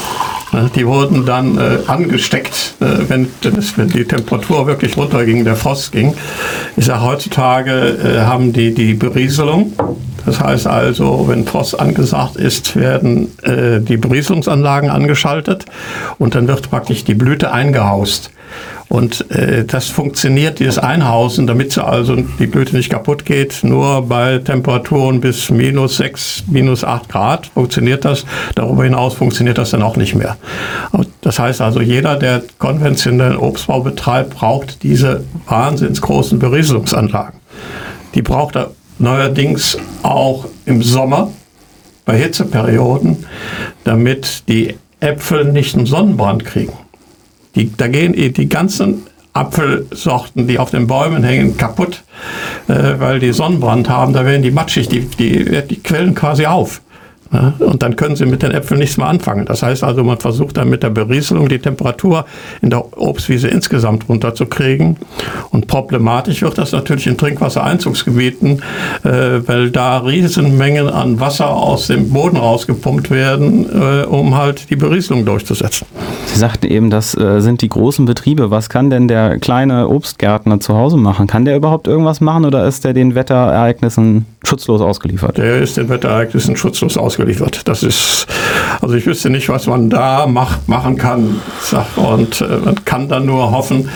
Die wurden dann äh, angesteckt, äh, wenn, das, wenn die Temperatur wirklich runterging, der Frost ging. Ich sage, heutzutage äh, haben die die Berieselung. Das heißt also, wenn Frost angesagt ist, werden äh, die Berieselungsanlagen angeschaltet und dann wird praktisch die Blüte eingehaust. Und äh, das funktioniert, dieses Einhausen, damit sie also die Blüte nicht kaputt geht, nur bei Temperaturen bis minus sechs, minus acht Grad funktioniert das. Darüber hinaus funktioniert das dann auch nicht mehr. Das heißt also, jeder, der konventionellen Obstbau betreibt, braucht diese wahnsinns großen Berieselungsanlagen. Die braucht er neuerdings auch im Sommer bei Hitzeperioden, damit die Äpfel nicht einen Sonnenbrand kriegen. Die, da gehen die ganzen Apfelsorten, die auf den Bäumen hängen, kaputt, äh, weil die Sonnenbrand haben. Da werden die matschig, die, die, die quellen quasi auf. Ja, und dann können sie mit den Äpfeln nichts mehr anfangen. Das heißt also, man versucht dann mit der Berieselung die Temperatur in der Obstwiese insgesamt runterzukriegen. Und problematisch wird das natürlich in Trinkwassereinzugsgebieten, äh, weil da Riesenmengen an Wasser aus dem Boden rausgepumpt werden, äh, um halt die Berieselung durchzusetzen. Sie sagten eben, das äh, sind die großen Betriebe. Was kann denn der kleine Obstgärtner zu Hause machen? Kann der überhaupt irgendwas machen oder ist der den Wetterereignissen schutzlos ausgeliefert? Der ist den Wetterereignissen schutzlos ausgeliefert. Das ist, also ich wüsste nicht, was man da macht, machen kann. Und äh, man kann dann nur hoffen,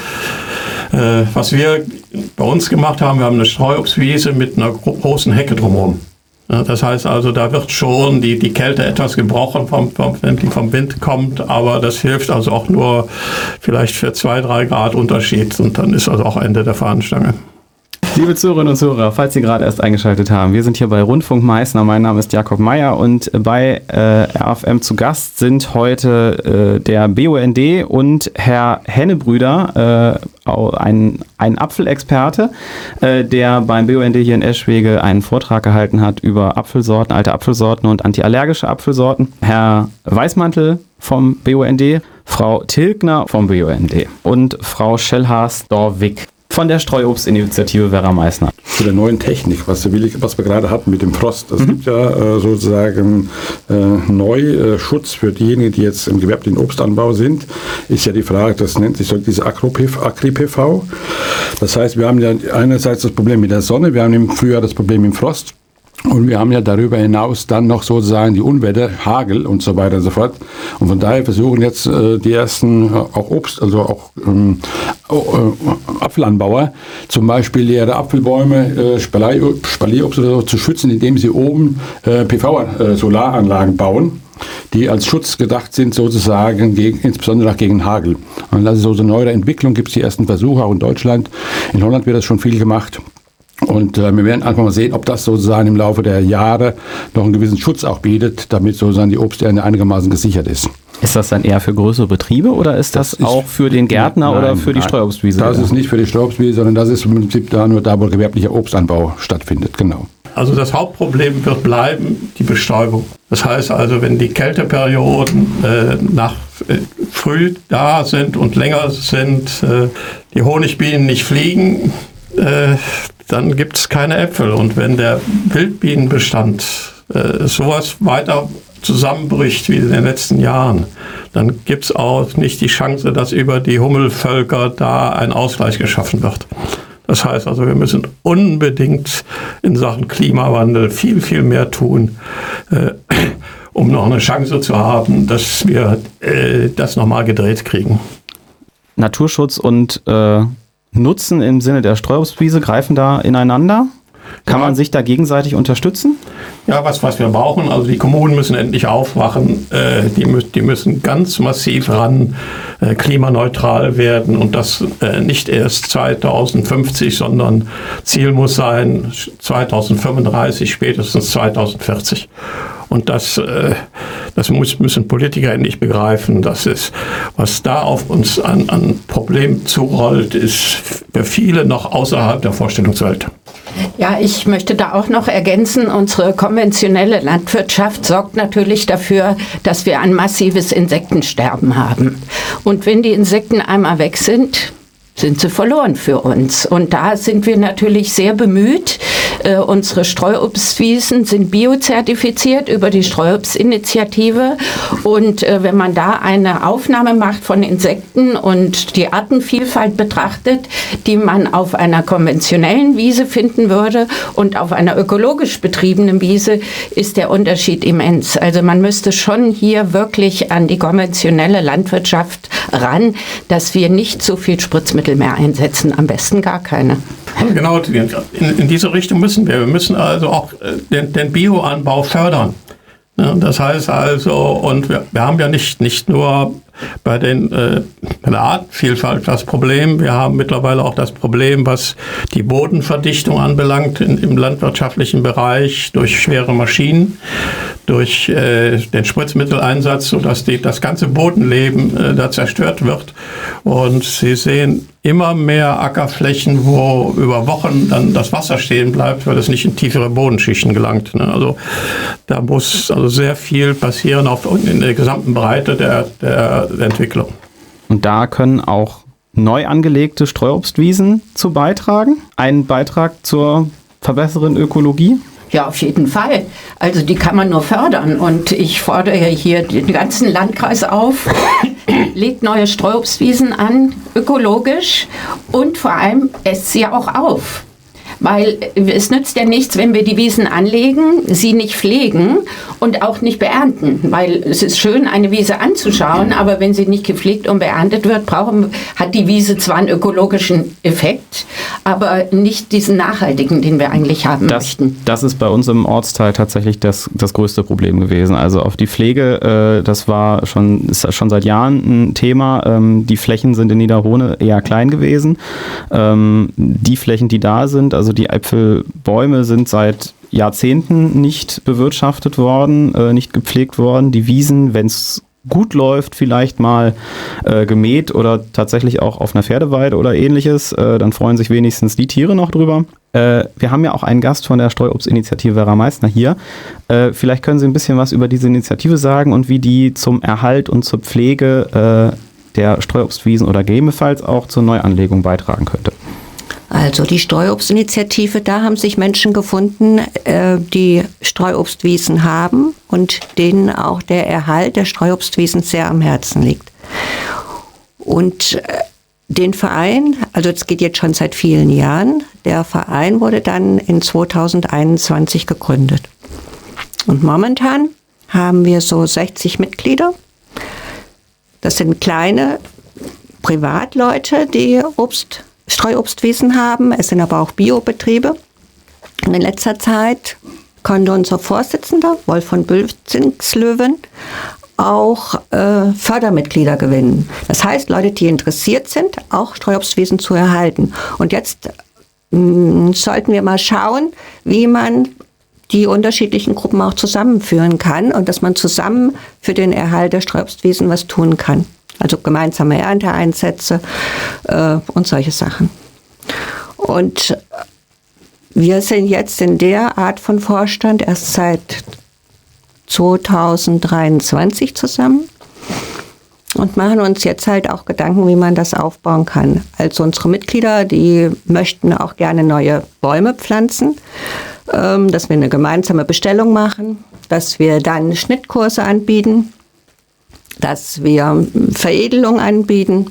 äh, was wir bei uns gemacht haben, wir haben eine Streuobstwiese mit einer großen Hecke drumherum. Ja, das heißt also, da wird schon die, die Kälte etwas gebrochen, vom, vom, wenn die vom Wind kommt, aber das hilft also auch nur vielleicht für zwei, drei Grad Unterschied und dann ist also auch Ende der Fahnenstange. Liebe Zuhörerinnen und Zuhörer, falls Sie gerade erst eingeschaltet haben, wir sind hier bei Rundfunk Meißner. Mein Name ist Jakob Meier und bei äh, R F M zu Gast sind heute äh, der B U N D und Herr Hennebrüder, äh, ein, ein Apfelexperte, äh, der beim B U N D hier in Eschwege einen Vortrag gehalten hat über Apfelsorten, alte Apfelsorten und antiallergische Apfelsorten. Herr Weißmantel vom B U N D, Frau Tilgner vom B U N D und Frau Schellhaas-Dorwig von der Streuobstinitiative Werra Meißner. Zu der neuen Technik, was wir, was wir gerade hatten mit dem Frost. Es mhm. gibt ja äh, sozusagen äh, neu äh, Schutz für diejenigen, die jetzt im gewerblichen Obstanbau sind. Ist ja die Frage, das nennt sich so diese Agri-P V. Das heißt, wir haben ja einerseits das Problem mit der Sonne, wir haben im Frühjahr das Problem mit dem Frost. Und wir haben ja darüber hinaus dann noch sozusagen die Unwetter, Hagel und so weiter und so fort. Und von daher versuchen jetzt äh, die ersten äh, auch Obst, also auch ähm, äh, Apfelanbauer, zum Beispiel ihre Apfelbäume, äh, Spalierobst oder so zu schützen, indem sie oben äh, P V-Solaranlagen äh, bauen, die als Schutz gedacht sind, sozusagen gegen, insbesondere auch gegen Hagel. Und das ist so eine neue Entwicklung, gibt es die ersten Versuche auch in Deutschland. In Holland wird das schon viel gemacht. Und äh, wir werden einfach mal sehen, ob das sozusagen im Laufe der Jahre noch einen gewissen Schutz auch bietet, damit sozusagen die Obsternte einigermaßen gesichert ist. Ist das dann eher für größere Betriebe oder ist das, das ist auch für den Gärtner nein, oder für die nein, Streuobstwiese? Das ist nicht für die Streuobstwiese, sondern das ist im Prinzip da nur da, wo gewerblicher Obstanbau stattfindet, genau. Also das Hauptproblem wird bleiben, die Bestäubung. Das heißt also, wenn die Kälteperioden äh, nach äh, früh da sind und länger sind, äh, die Honigbienen nicht fliegen, äh, dann gibt es keine Äpfel. Und wenn der Wildbienenbestand äh, sowas weiter zusammenbricht wie in den letzten Jahren, dann gibt es auch nicht die Chance, dass über die Hummelvölker da ein Ausgleich geschaffen wird. Das heißt also, wir müssen unbedingt in Sachen Klimawandel viel, viel mehr tun, äh, um noch eine Chance zu haben, dass wir äh, das nochmal gedreht kriegen. Naturschutz und äh Nutzen im Sinne der Streuobstwiese greifen da ineinander? Kann ja. man sich da gegenseitig unterstützen? Ja, was, was wir brauchen, also die Kommunen müssen endlich aufwachen, äh, die, die müssen ganz massiv ran äh, klimaneutral werden und das äh, nicht erst zweitausendfünfzig, sondern Ziel muss sein zweitausendfünfunddreißig, spätestens zweitausendvierzig. Und das, äh, das muss, müssen Politiker nicht begreifen. Das ist, was da auf uns an, an Problemen zurollt, ist für viele noch außerhalb der Vorstellungswelt. Ja, ich möchte da auch noch ergänzen, unsere konventionelle Landwirtschaft sorgt natürlich dafür, dass wir ein massives Insektensterben haben. Und wenn die Insekten einmal weg sind, sind sie verloren für uns. Und da sind wir natürlich sehr bemüht. Äh, unsere Streuobstwiesen sind biozertifiziert über die Streuobstinitiative. Und äh, wenn man da eine Aufnahme macht von Insekten und die Artenvielfalt betrachtet, die man auf einer konventionellen Wiese finden würde und auf einer ökologisch betriebenen Wiese, ist der Unterschied immens. Also man müsste schon hier wirklich an die konventionelle Landwirtschaft ran, dass wir nicht so viel Spritzmittel mehr einsetzen, am besten gar keine. Genau, in, in diese Richtung müssen wir. Wir müssen also auch den, den Bioanbau fördern. Ja, das heißt also, und wir, wir haben ja nicht, nicht nur bei, den, äh, bei der Artenvielfalt das Problem, wir haben mittlerweile auch das Problem, was die Bodenverdichtung anbelangt in, im landwirtschaftlichen Bereich durch schwere Maschinen, durch äh, den Spritzmitteleinsatz, sodass die, das ganze Bodenleben äh, da zerstört wird. Und Sie sehen immer mehr Ackerflächen, wo über Wochen dann das Wasser stehen bleibt, weil es nicht in tiefere Bodenschichten gelangt. Ne? Also da muss also sehr viel passieren auf, in der gesamten Breite der, der, der Entwicklung. Und da können auch neu angelegte Streuobstwiesen zu beitragen? Einen Beitrag zur verbesserten Ökologie? Ja, auf jeden Fall. Also die kann man nur fördern. Und ich fordere hier den ganzen Landkreis auf, legt neue Streuobstwiesen an, ökologisch, und vor allem esst sie auch auf. Weil es nützt ja nichts, wenn wir die Wiesen anlegen, sie nicht pflegen und auch nicht beernten. Weil es ist schön, eine Wiese anzuschauen, aber wenn sie nicht gepflegt und beerntet wird, brauchen, hat die Wiese zwar einen ökologischen Effekt, aber nicht diesen nachhaltigen, den wir eigentlich haben das, möchten. Das ist bei uns im Ortsteil tatsächlich das, das größte Problem gewesen. Also auf die Pflege, äh, das war schon, ist schon seit Jahren ein Thema. Ähm, die Flächen sind in Niederrhone eher klein gewesen. Ähm, die Flächen, die da sind, also die Äpfelbäume sind seit Jahrzehnten nicht bewirtschaftet worden, äh, nicht gepflegt worden. Die Wiesen, wenn es gut läuft, vielleicht mal äh, gemäht oder tatsächlich auch auf einer Pferdeweide oder ähnliches, äh, dann freuen sich wenigstens die Tiere noch drüber. Äh, wir haben ja auch einen Gast von der Streuobstinitiative Vera Meissner hier. Äh, vielleicht können Sie ein bisschen was über diese Initiative sagen und wie die zum Erhalt und zur Pflege äh, der Streuobstwiesen oder gegebenenfalls auch zur Neuanlegung beitragen könnte. Also die Streuobstinitiative, da haben sich Menschen gefunden, äh, die Streuobstwiesen haben und denen auch der Erhalt der Streuobstwiesen sehr am Herzen liegt. Und äh, den Verein, also es geht jetzt schon seit vielen Jahren, der Verein wurde dann in zweitausendeinundzwanzig gegründet. Und momentan haben wir so sechzig Mitglieder. Das sind kleine Privatleute, die Obst Streuobstwiesen haben. Es sind aber auch Biobetriebe. Und in letzter Zeit konnte unser Vorsitzender, Wolf von Bülzingslöwen, auch äh, Fördermitglieder gewinnen. Das heißt, Leute, die interessiert sind, auch Streuobstwiesen zu erhalten. Und jetzt mh, sollten wir mal schauen, wie man die unterschiedlichen Gruppen auch zusammenführen kann und dass man zusammen für den Erhalt der Streuobstwiesen was tun kann. Also gemeinsame Ernteeinsätze äh, und solche Sachen. Und wir sind jetzt in der Art von Vorstand erst seit zweitausenddreiundzwanzig zusammen und machen uns jetzt halt auch Gedanken, wie man das aufbauen kann. Also unsere Mitglieder, die möchten auch gerne neue Bäume pflanzen, ähm, dass wir eine gemeinsame Bestellung machen, dass wir dann Schnittkurse anbieten, dass wir Veredelung anbieten.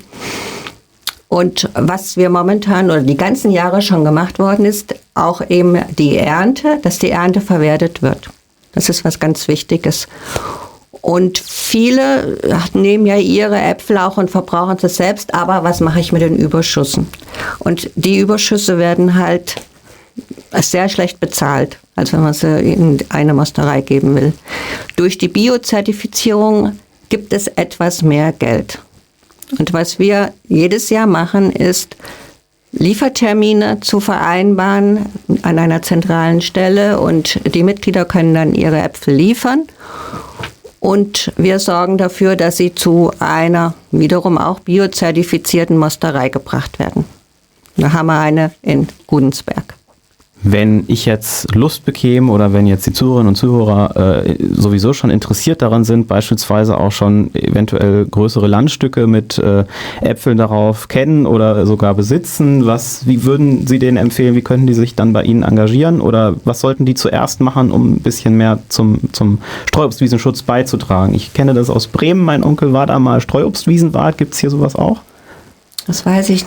Und was wir momentan oder die ganzen Jahre schon gemacht worden ist, auch eben die Ernte, dass die Ernte verwertet wird. Das ist was ganz Wichtiges. Und viele nehmen ja ihre Äpfel auch und verbrauchen sie selbst, aber was mache ich mit den Überschüssen? Und die Überschüsse werden halt sehr schlecht bezahlt, als wenn man sie in eine Mosterei geben will. Durch die Biozertifizierung gibt es etwas mehr Geld. Und was wir jedes Jahr machen, ist Liefertermine zu vereinbaren an einer zentralen Stelle und die Mitglieder können dann ihre Äpfel liefern. Und wir sorgen dafür, dass sie zu einer wiederum auch biozertifizierten Mosterei gebracht werden. Da haben wir eine in Gudensberg. Wenn ich jetzt Lust bekäme oder wenn jetzt die Zuhörerinnen und Zuhörer äh, sowieso schon interessiert daran sind, beispielsweise auch schon eventuell größere Landstücke mit äh, Äpfeln darauf kennen oder sogar besitzen, was, wie würden Sie denen empfehlen, wie könnten die sich dann bei Ihnen engagieren oder was sollten die zuerst machen, um ein bisschen mehr zum, zum Streuobstwiesenschutz beizutragen? Ich kenne das aus Bremen, mein Onkel war da mal Streuobstwiesenwart, gibt es hier sowas auch? Das weiß ich